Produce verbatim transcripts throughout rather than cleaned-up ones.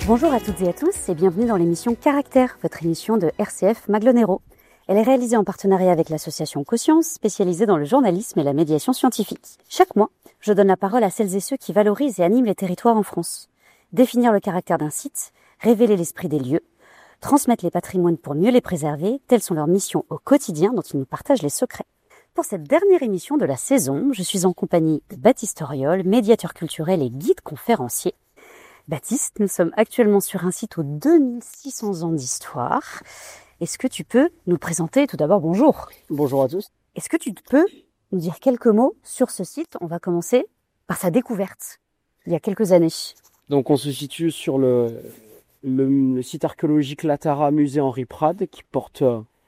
Bonjour à toutes et à tous et bienvenue dans l'émission Caractère, votre émission de R C F Maglonero. Elle est réalisée en partenariat avec l'association Coscience, spécialisée dans le journalisme et la médiation scientifique. Chaque mois, je donne la parole à celles et ceux qui valorisent et animent les territoires en France. Définir le caractère d'un site, révéler l'esprit des lieux, transmettre les patrimoines pour mieux les préserver, telles sont leurs missions au quotidien dont ils nous partagent les secrets. Pour cette dernière émission de la saison, je suis en compagnie de Baptiste Auriol, médiateur culturel et guide conférencier. Baptiste, nous sommes actuellement sur un site aux deux mille six cents ans d'histoire. Est-ce que tu peux nous présenter tout d'abord, bonjour. Bonjour à tous. Est-ce que tu peux nous dire quelques mots sur ce site? On va commencer par sa découverte, il y a quelques années. Donc on se situe sur le, le, le site archéologique Latara, musée Henri Prade, qui porte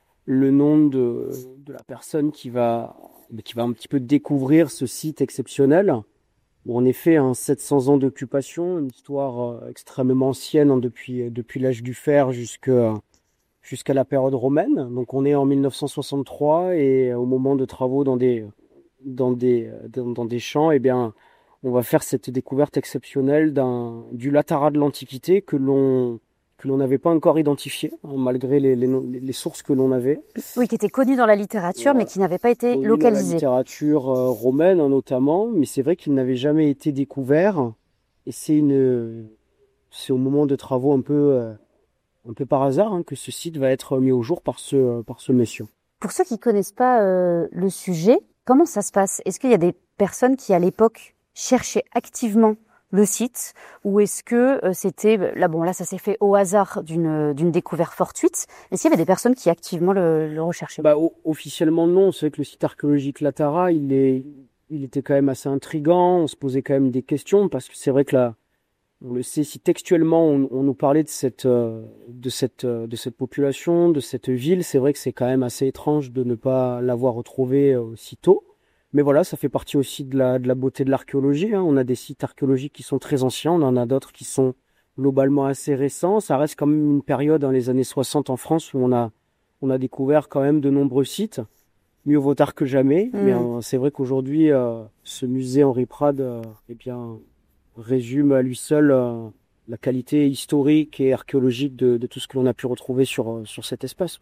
le nom de, de la personne qui va, qui va un petit peu découvrir ce site exceptionnel. Où en effet, hein, sept cents ans d'occupation, une histoire extrêmement ancienne, hein, depuis, depuis l'âge du fer jusqu'à jusqu'à la période romaine. Donc on est en mille neuf cent soixante-trois et au moment de travaux dans des, dans des, dans, dans des champs, eh bien, on va faire cette découverte exceptionnelle d'un, du Latara de l'Antiquité que l'on que l'on n'avait pas encore identifié, hein, malgré les, les, les sources que l'on avait. Oui, qui était connu dans la littérature, voilà, mais qui n'avait pas été connu localisé. Dans la littérature euh, romaine, hein, notamment, mais c'est vrai qu'il n'avait jamais été découvert. Et c'est une, c'est au moment de travaux un peu, euh, un peu par hasard, hein, que ce site va être mis au jour par ce, par ce monsieur. Pour ceux qui connaissent pas euh, le sujet, comment ça se passe? Est-ce qu'il y a des personnes qui, à l'époque, cherchaient activement le site, ou est-ce que euh, c'était là bon là ça s'est fait au hasard d'une d'une découverte fortuite? Est-ce qu'il y avait des personnes qui activement le, le recherchaient? Bah o- officiellement non, c'est vrai que le site archéologique Latara, il est il était quand même assez intriguant, on se posait quand même des questions parce que c'est vrai que là on le sait, si textuellement on, on nous parlait de cette euh, de cette euh, de cette population, de cette ville, c'est vrai que c'est quand même assez étrange de ne pas l'avoir retrouvée euh, aussitôt. Mais voilà, ça fait partie aussi de la, de la beauté de l'archéologie, hein. On a des sites archéologiques qui sont très anciens, on en a d'autres qui sont globalement assez récents. Ça reste quand même une période dans les années soixante en France où on a, on a découvert quand même de nombreux sites. Mieux vaut tard que jamais. Mmh. Mais euh, c'est vrai qu'aujourd'hui, euh, ce musée Henri Prade euh, eh bien, résume à lui seul euh, la qualité historique et archéologique de, de tout ce que l'on a pu retrouver sur, euh, sur cet espace.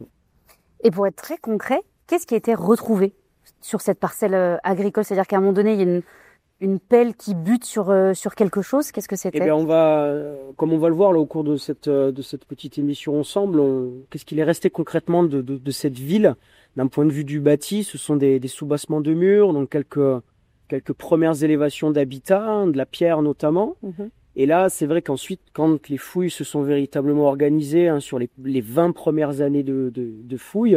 Et pour être très concret, qu'est-ce qui a été retrouvé sur cette parcelle euh, agricole? C'est-à-dire qu'à un moment donné, il y a une, une pelle qui bute sur, euh, sur quelque chose. Qu'est-ce que c'était? Eh bien, on va, euh, comme on va le voir là au cours de cette, euh, de cette petite émission ensemble, on, qu'est-ce qu'il est resté concrètement de, de, de cette ville d'un point de vue du bâti? Ce sont des, des soubassements de murs, donc quelques, quelques premières élévations d'habitat, hein, de la pierre notamment. Mmh. Et là, c'est vrai qu'ensuite, quand les fouilles se sont véritablement organisées, hein, sur les, les vingt premières années de, de, de fouilles,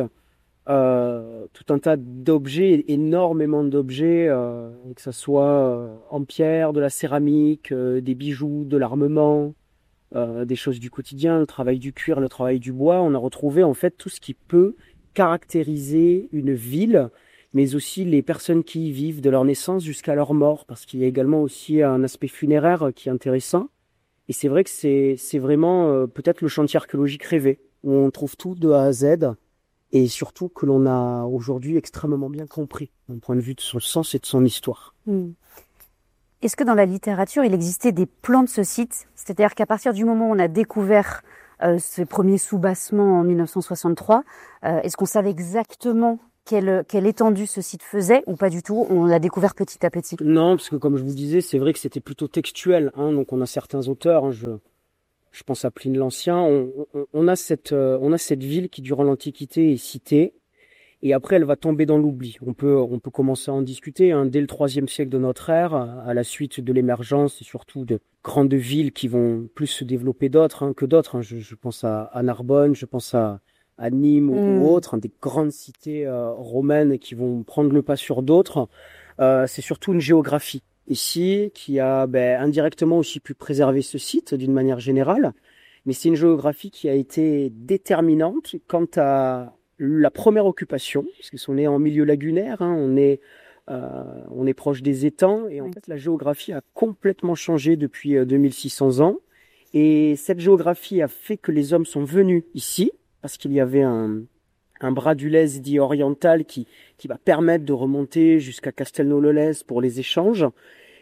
Euh, tout un tas d'objets, énormément d'objets, euh, que ça soit euh, en pierre, de la céramique, euh, des bijoux, de l'armement, euh, des choses du quotidien, le travail du cuir, le travail du bois. On a retrouvé en fait tout ce qui peut caractériser une ville, mais aussi les personnes qui y vivent de leur naissance jusqu'à leur mort, parce qu'il y a également aussi un aspect funéraire qui est intéressant. Et c'est vrai que c'est c'est vraiment euh, peut-être le chantier archéologique rêvé, où on trouve tout de A à Z. Et surtout que l'on a aujourd'hui extrêmement bien compris, d'un point de vue de son sens et de son histoire. Mmh. Est-ce que dans la littérature, il existait des plans de ce site? C'est-à-dire qu'à partir du moment où on a découvert euh, ces premiers soubassements en mille neuf cent soixante-trois, euh, est-ce qu'on savait exactement quelle, quelle étendue ce site faisait ou pas du tout? On l'a découvert petit à petit. Non, parce que comme je vous disais, c'est vrai que c'était plutôt textuel, hein, donc on a certains auteurs, hein, je... Je pense à Pline l'Ancien. On, on, on a cette, euh, on a cette ville qui, durant l'Antiquité, est citée, et après, elle va tomber dans l'oubli. On peut, on peut commencer à en discuter. Hein, dès le troisième siècle de notre ère, à la suite de l'émergence et surtout de grandes villes qui vont plus se développer d'autres hein, que d'autres. Hein. Je, je pense à, à Narbonne, je pense à, à Nîmes ou, Mmh. ou autres, hein, des grandes cités euh, romaines qui vont prendre le pas sur d'autres. Euh, c'est surtout une géographie ici, qui a ben, indirectement aussi pu préserver ce site d'une manière générale, mais c'est une géographie qui a été déterminante quant à la première occupation, parce qu'on est en milieu lagunaire, hein, on est euh, on est proche des étangs, et en Oui. fait la géographie a complètement changé depuis euh, deux mille six cents ans, et cette géographie a fait que les hommes sont venus ici, parce qu'il y avait un un bras du Lez dit oriental qui, qui va permettre de remonter jusqu'à Castelnau-le-Lez pour les échanges.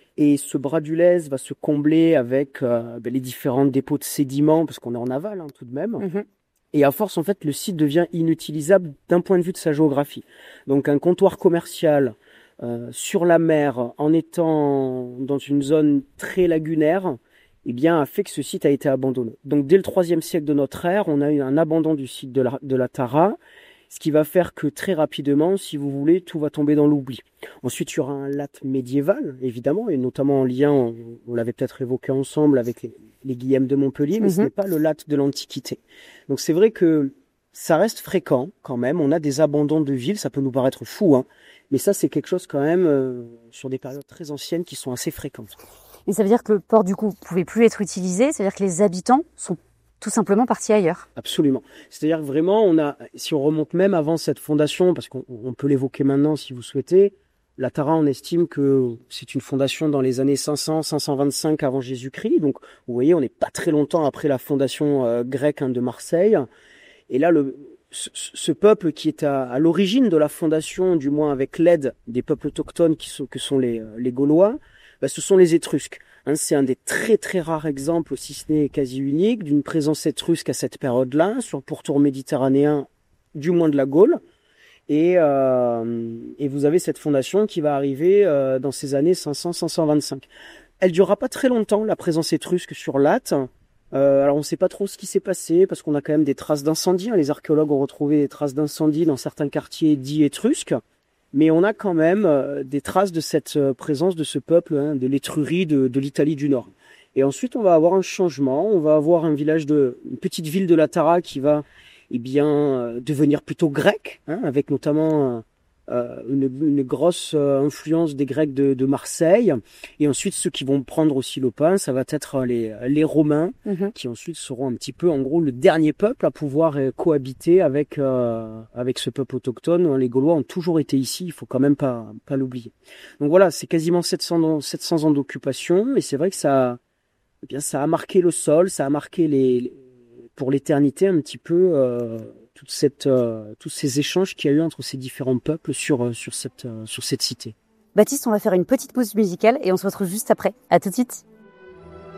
Et ce bras du Lez va se combler avec euh, ben, les différents dépôts de sédiments, parce qu'on est en aval hein, tout de même. Mmh. Et à force, en fait, le site devient inutilisable d'un point de vue de sa géographie. Donc un comptoir commercial euh, sur la mer, en étant dans une zone très lagunaire, eh bien, a fait que ce site a été abandonné. Donc dès le troisième siècle de notre ère, on a eu un abandon du site de la, de la Tara, ce qui va faire que très rapidement, si vous voulez, tout va tomber dans l'oubli. Ensuite, il y aura un latte médiéval, évidemment, et notamment en lien, on, on l'avait peut-être évoqué ensemble avec les, les Guillem de Montpellier, mais mmh. ce n'est pas le latte de l'Antiquité. Donc c'est vrai que ça reste fréquent quand même. On a des abandons de villes, ça peut nous paraître fou, hein, mais ça c'est quelque chose quand même euh, sur des périodes très anciennes qui sont assez fréquentes. Et ça veut dire que le port du coup ne pouvait plus être utilisé, c'est-à-dire que les habitants sont tout simplement partis ailleurs. Absolument. C'est-à-dire que vraiment, on a, si on remonte même avant cette fondation, parce qu'on on peut l'évoquer maintenant si vous souhaitez, la Tara, on estime que c'est une fondation dans les années cinq cents, cinq cent vingt-cinq avant Jésus-Christ. Donc, vous voyez, on n'est pas très longtemps après la fondation euh, grecque hein, de Marseille. Et là, le, ce, ce peuple qui est à, à l'origine de la fondation, du moins avec l'aide des peuples autochtones qui sont, que sont les, les Gaulois, bah, ce sont les Étrusques. Hein, c'est un des très très rares exemples, si ce n'est quasi unique, d'une présence étrusque à cette période-là, sur le pourtour méditerranéen, du moins de la Gaule. Et, euh, et vous avez cette fondation qui va arriver euh, dans ces années cinq cents, cinq cent vingt-cinq. Elle durera pas très longtemps, la présence étrusque sur Latte. Euh, alors on ne sait pas trop ce qui s'est passé, parce qu'on a quand même des traces d'incendie. Hein. Les archéologues ont retrouvé des traces d'incendie dans certains quartiers dits étrusques. Mais on a quand même euh, des traces de cette euh, présence de ce peuple, hein, de l'Étrurie de, de l'Italie du Nord. Et ensuite, on va avoir un changement. On va avoir un village de, une petite ville de la Tara qui va, eh bien, euh, devenir plutôt grecque, hein, avec notamment euh, une, une grosse euh, influence des Grecs de, de Marseille. Et ensuite, ceux qui vont prendre aussi le pain, ça va être les, les Romains, mmh. qui ensuite seront un petit peu, en gros, le dernier peuple à pouvoir euh, cohabiter avec euh, avec ce peuple autochtone. Les Gaulois ont toujours été ici, il faut quand même pas pas l'oublier. Donc voilà, c'est quasiment sept cents, sept cents ans d'occupation, et c'est vrai que ça, eh bien, ça a marqué le sol, ça a marqué les, les pour l'éternité un petit peu. Euh, toute cette, euh, tous ces échanges qu'il y a eu entre ces différents peuples sur, euh, sur, cette, euh, sur cette cité. Baptiste, on va faire une petite pause musicale et on se retrouve juste après. À tout de suite.